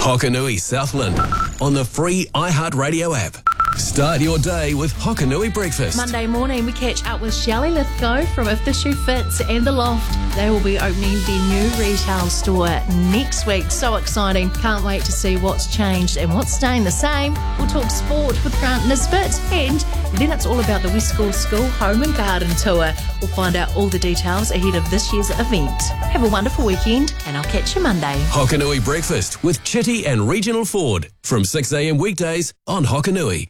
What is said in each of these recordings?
Hokanui Southland on the free iHeartRadio app. Start your day with Hokanui Breakfast. Monday morning, we catch up with Shelley Lithgow from If the Shoe Fits and The Loft. They will be opening their new retail store next week. So exciting. Can't wait to see what's changed and what's staying the same. We'll talk sport with Grant Nisbet, and then it's all about the West School Home and Garden Tour. We'll find out all the details ahead of this year's event. Have a wonderful weekend, and I'll catch you Monday. Hokanui Breakfast with Chitty and Regional Ford from 6 a.m. weekdays on Hokanui.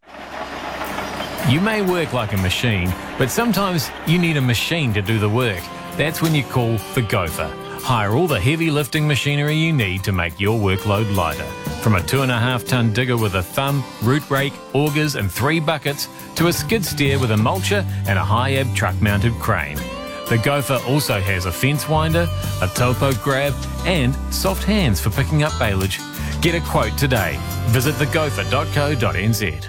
You may work like a machine, but sometimes you need a machine to do the work. That's when you call the Gopher. Hire all the heavy lifting machinery you need to make your workload lighter. From a 2.5-ton digger with a thumb, root rake, augers and 3 buckets, to a skid steer with a mulcher and a high-ebb truck-mounted crane. The Gopher also has a fence winder, a topo grab and soft hands for picking up baleage. Get a quote today. Visit thegopher.co.nz.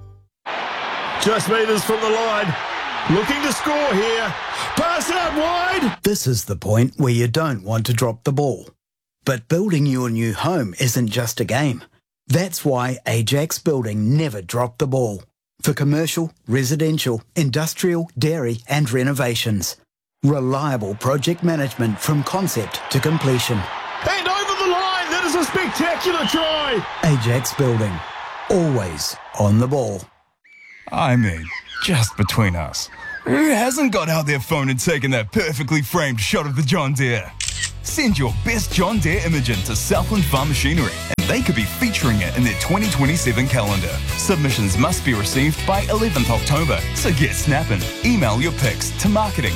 Just metres from the line. Looking to score here. Pass it up wide. This is the point where you don't want to drop the ball. But building your new home isn't just a game. That's why Ajax Building never dropped the ball. For commercial, residential, industrial, dairy and renovations. Reliable project management from concept to completion. And over the line. That is a spectacular try. Ajax Building. Always on the ball. I mean, just between us, who hasn't got out their phone and taken that perfectly framed shot of the John Deere? Send your best John Deere imaging to Southland Farm Machinery, and they could be featuring it in their 2027 calendar. Submissions must be received by 11th October, so get snapping. Email your pics to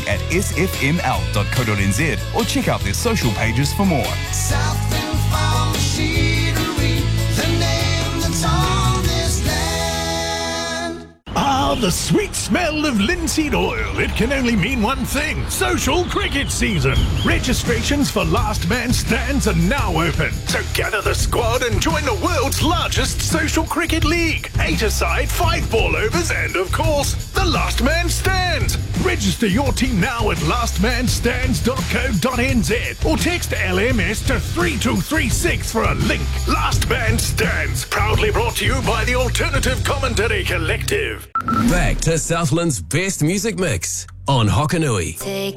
marketing@sfml.co.nz or check out their social pages for more. Southland Farm Machinery, the name that's on this land. Ah, the sweet smell of linseed oil. It can only mean one thing. Social cricket season. Registrations for Last Man Stands are now open. So gather the squad and join the world's largest social cricket league. 8-a-side, 5 ball overs, and of course, the Last Man Stands. Register your team now at lastmanstands.co.nz or text LMS to 3236 for a link. Last Man Stands. Proudly brought to you by the Alternative Commentary Collective. Back to Southland's best music mix on Hokanui.